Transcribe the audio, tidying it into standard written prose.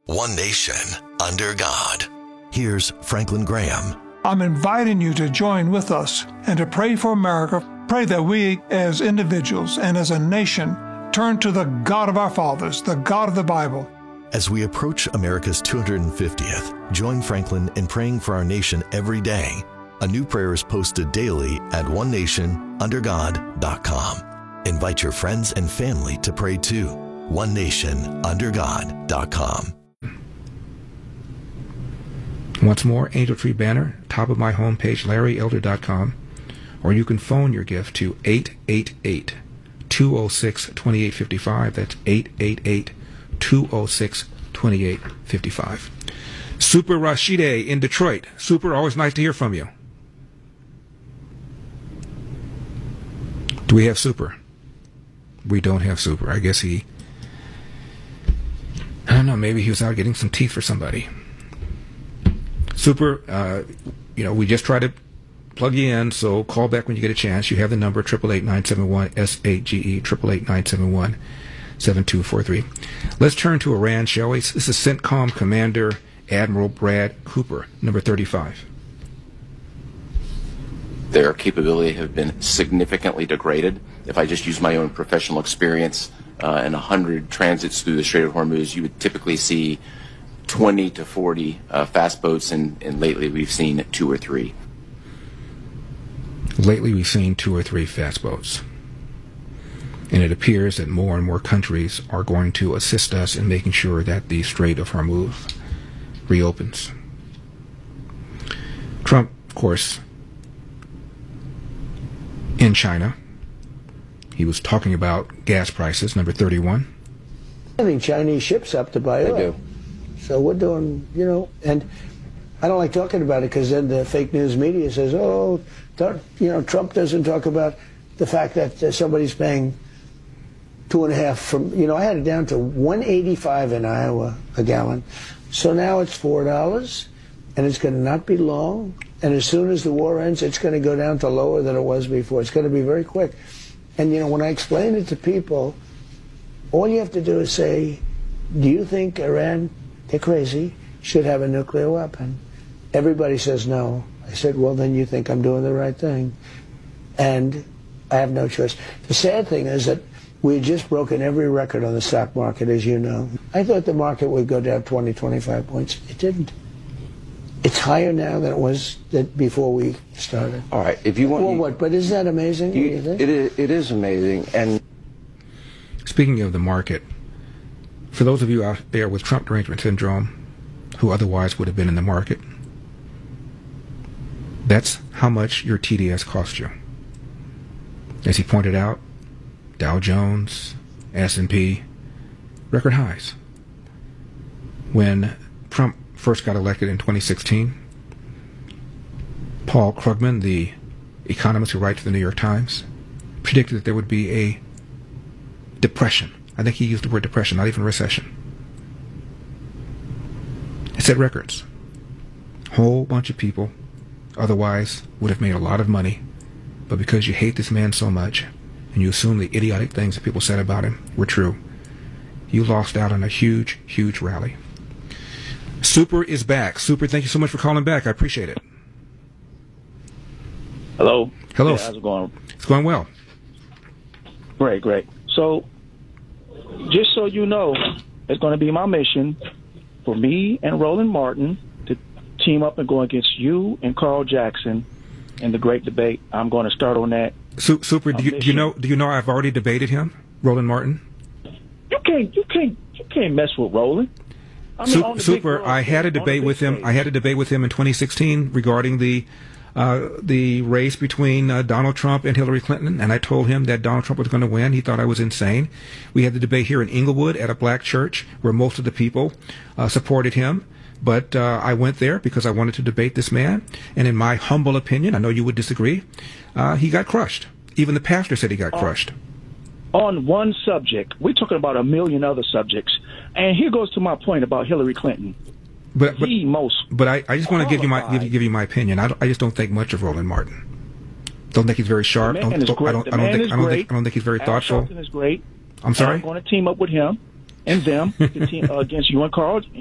One nation, under God. Here's Franklin Graham. I'm inviting you to join with us and to pray for America. Pray that we, as individuals and as a nation, turn to the God of our fathers, the God of the Bible. As we approach America's 250th, join Franklin in praying for our nation every day. A new prayer is posted daily at onenationundergod.com. Invite your friends and family to pray too. onenationundergod.com. Once more, Angel Tree banner, top of my homepage, LarryElder.com, or you can phone your gift to 888-206-2855. That's 888-206-2855. Super Rashide in Detroit. Super, always nice to hear from you. Do we have Super? We don't have Super. I guess I don't know, maybe he was out getting some teeth for somebody. Super, we just try to plug you in, so call back when you get a chance. You have the number, 888-971-SAGE, 888-971-7243. Let's turn to Iran, shall we? This is CENTCOM Commander Admiral Brad Cooper, number 35. Their capability have been significantly degraded. If I just use my own professional experience, in 100 transits through the Strait of Hormuz, you would typically see 20 to 40 fast boats, and lately we've seen 2 or 3. Lately we've seen 2 or 3 fast boats. And it appears that more and more countries are going to assist us in making sure that the Strait of Hormuz reopens. Trump, of course, in China, he was talking about gas prices, number 31. I think Chinese ships have to buy oil. They do. So we're doing, and I don't like talking about it because then the fake news media says, Trump doesn't talk about the fact that somebody's paying 2.5 from, I had it down to $1.85 in Iowa a gallon. So now it's $4, and it's going to not be long. And as soon as the war ends, it's going to go down to lower than it was before. It's going to be very quick. And, when I explain it to people, all you have to do is say, do you think Iran, they're crazy, should have a nuclear weapon? Everybody says no. I said, well, then you think I'm doing the right thing. And I have no choice. The sad thing is that we had just broken every record on the stock market, as you know. I thought the market would go down 20, 25 points. It didn't. It's higher now than it was before we started. All right, if you want... Well, what? But isn't that amazing? You think? It is amazing. And speaking of the market, for those of you out there with Trump derangement syndrome, who otherwise would have been in the market, that's how much your TDS cost you. As he pointed out, Dow Jones, S&P, record highs. When Trump first got elected in 2016, Paul Krugman, the economist who writes for the New York Times, predicted that there would be a depression. I think he used the word depression, not even recession. It set records. Whole bunch of people otherwise would have made a lot of money, but because you hate this man so much and you assume the idiotic things that people said about him were true, you lost out on a huge, huge rally. Super is back. Super, thank you so much for calling back. I appreciate it. Hello. Hello. Yeah, how's it going? It's going well. Great. So, just so you know, it's going to be my mission for me and Roland Martin to team up and go against you and Carl Jackson in the great debate. I'm going to start on that. Super, do you know I've already debated him, Roland Martin? You can't mess with Roland. Super, I had a debate with him. I had a debate with him in 2016 regarding the race between Donald Trump and Hillary Clinton, and I told him that Donald Trump was going to win. He thought I was insane. We had the debate here in Inglewood at a black church where most of the people supported him, but I went there because I wanted to debate this man, and in my humble opinion, I know you would disagree, he got crushed. Even the pastor said he got crushed. On one subject. We're talking about a million other subjects. And here goes to my point about Hillary Clinton. But I just want to give you my opinion. I just don't think much of Roland Martin. Don't think he's very sharp. I don't think he's very thoughtful. Al Sharpton is great. I'm sorry? I'm going to team up with him and them to team against you and Carl.